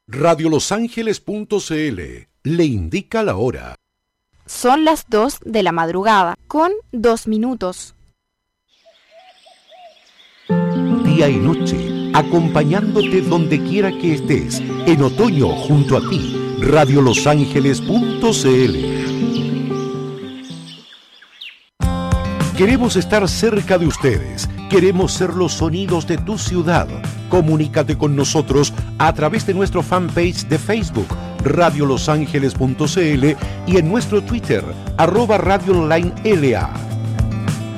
Radiolosangeles.cl le indica la hora. Son las 2 de la madrugada, con 2 minutos. Día y noche, acompañándote donde quiera que estés, en otoño junto a ti, Radiolosangeles.cl. Queremos estar cerca de ustedes, queremos ser los sonidos de tu ciudad. Comunícate con nosotros a través de nuestro fanpage de Facebook, Radiolosangeles.cl, y en nuestro Twitter, @RadioOnlineLA.